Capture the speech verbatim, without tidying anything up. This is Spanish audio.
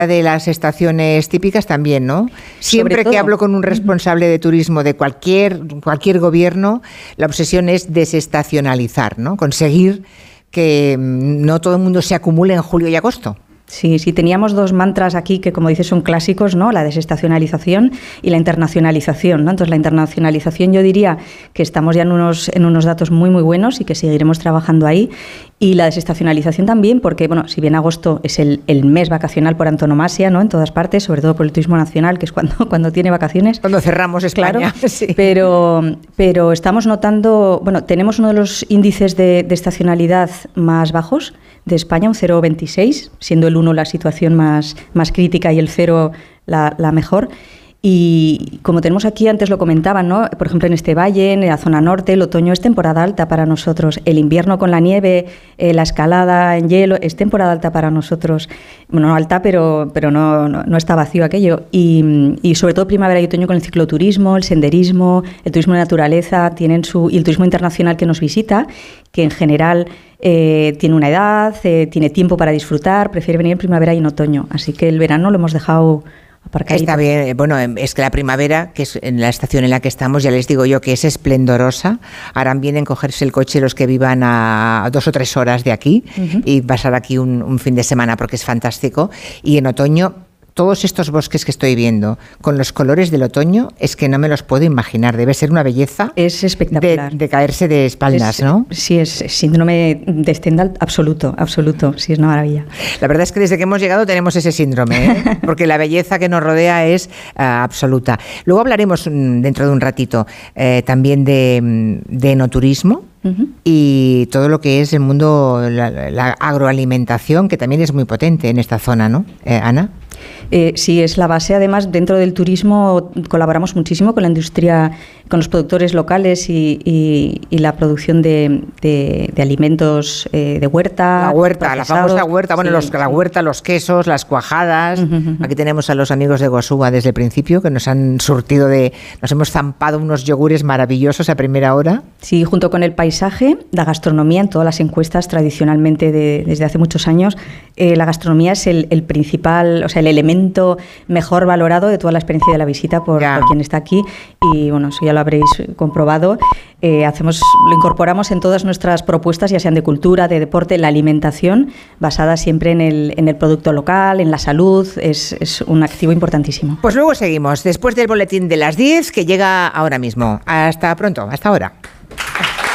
de las estaciones típicas también, ¿no? Siempre que hablo con un responsable de turismo de cualquier, cualquier gobierno, la obsesión es desestacionalizar, ¿no? Conseguir que no todo el mundo se acumule en julio y agosto. Sí, sí, teníamos dos mantras aquí que, como dices, son clásicos, ¿no? La desestacionalización y la internacionalización, ¿no? Entonces, la internacionalización yo diría que estamos ya en unos, en unos datos muy, muy buenos y que seguiremos trabajando ahí. Y la desestacionalización también, porque, bueno, si bien agosto es el, el mes vacacional por antonomasia, ¿no? En todas partes, sobre todo por el turismo nacional, que es cuando, cuando tiene vacaciones. Cuando cerramos España. Claro, sí. pero, pero estamos notando, bueno, tenemos uno de los índices de, de estacionalidad más bajos de España, un cero coma veintiséis, siendo el uno la situación más, más crítica y el cero la, la mejor. Y como tenemos aquí, antes lo comentaban, ¿no? Por ejemplo, en este valle, en la zona norte, el otoño es temporada alta para nosotros. El invierno con la nieve, eh, la escalada en hielo, es temporada alta para nosotros. Bueno, no alta, pero, pero no, no, no está vacío aquello. Y, y sobre todo primavera y otoño con el cicloturismo, el senderismo, el turismo de naturaleza, tienen su, y el turismo internacional que nos visita, que en general eh, tiene una edad, eh, tiene tiempo para disfrutar, prefiere venir en primavera y en otoño. Así que el verano lo hemos dejado aparcadito. Está bien, bueno, es que la primavera, que es en la estación en la que estamos, ya les digo yo que es esplendorosa. Harán bien en cogerse el coche los que vivan a dos o tres horas de aquí uh-huh. y pasar aquí un, un fin de semana porque es fantástico. Y en otoño, todos estos bosques que estoy viendo con los colores del otoño, es que no me los puedo imaginar. Debe ser una belleza. Es espectacular. De, de caerse de espaldas, es, ¿no? Sí, es síndrome de Stendhal absoluto, absoluto. Sí, es una maravilla. La verdad es que desde que hemos llegado tenemos ese síndrome, ¿eh? Porque la belleza que nos rodea es uh, absoluta. Luego hablaremos um, dentro de un ratito eh, también de, de enoturismo. Uh-huh. Y todo lo que es el mundo, la, la agroalimentación, que también es muy potente en esta zona, ¿no, eh, Ana? Eh, sí, es la base. Además, dentro del turismo colaboramos muchísimo con la industria, con los productores locales y, y, y la producción de, de, de alimentos eh, de huerta. La huerta, la famosa huerta. Bueno, sí, los, sí. la huerta, los quesos, las cuajadas. Uh-huh. Aquí tenemos a los amigos de Gosúa desde el principio, que nos han surtido de... Nos hemos zampado unos yogures maravillosos a primera hora. Sí, junto con el paisaje, la gastronomía, en todas las encuestas tradicionalmente de, desde hace muchos años, eh, la gastronomía es el, el principal, o sea, el elemento mejor valorado de toda la experiencia de la visita por, por quien está aquí. Y bueno, eso ya lo habréis comprobado. Eh, hacemos, lo incorporamos en todas nuestras propuestas, ya sean de cultura, de deporte, la alimentación, basada siempre en el, en el producto local, en la salud. Es, es un activo importantísimo. Pues luego seguimos, después del boletín de las diez, que llega ahora mismo. Hasta pronto, hasta ahora.